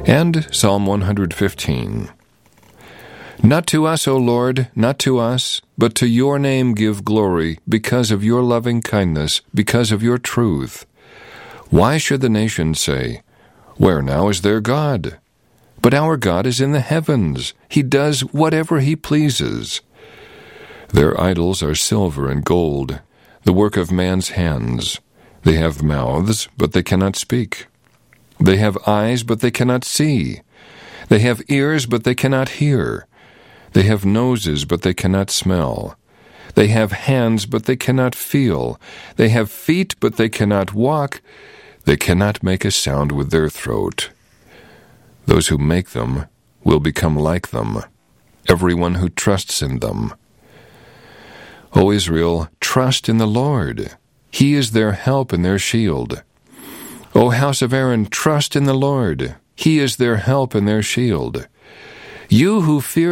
And Psalm 115. Not to us, O Lord, not to us, but to your name give glory, because of your loving kindness, because of your truth. Why should the nations say, Where now is their God? But our God is in the heavens. He does whatever he pleases. Their idols are silver and gold, the work of man's hands. They have mouths, but they cannot speak. They have eyes, but they cannot see. They have ears, but they cannot hear. They have noses, but they cannot smell. They have hands, but they cannot feel. They have feet, but they cannot walk. They cannot make a sound with their throat. Those who make them will become like them, everyone who trusts in them. O Israel, trust in the Lord. He is their help and their shield. O house of Aaron, trust in the Lord. He is their help and their shield. You who fear